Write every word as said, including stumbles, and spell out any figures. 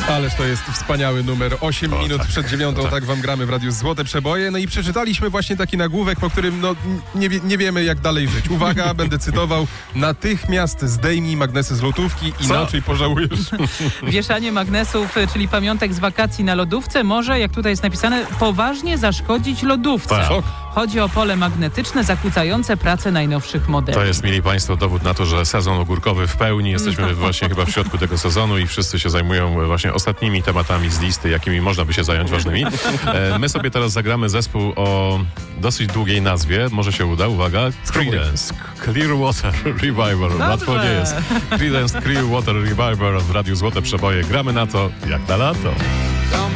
Ależ to jest wspaniały numer. osiem minut tak, przed dziewiątą, tak. tak wam gramy w Radiu Złote Przeboje. No i przeczytaliśmy właśnie taki nagłówek, po którym no, nie, wie, nie wiemy jak dalej żyć. Uwaga, będę cytował. Natychmiast zdejmij magnesy z lodówki, inaczej pożałujesz. Wieszanie magnesów, czyli pamiątek z wakacji na lodówce może, jak tutaj jest napisane, poważnie zaszkodzić lodówce. Tak. Szok. Chodzi o pole magnetyczne zakłócające pracę najnowszych modeli. To jest, mili Państwo, dowód na to, że sezon ogórkowy w pełni. Jesteśmy właśnie chyba w środku tego sezonu i wszyscy się zajmują właśnie ostatnimi tematami z listy, jakimi można by się zająć ważnymi. E, my sobie teraz zagramy zespół o dosyć długiej nazwie. Może się uda, uwaga. Creedence Clearwater Revival. Łatwo nie jest. Creedence Clearwater Revival w Radiu Złote Przeboje. Gramy na to jak na lato.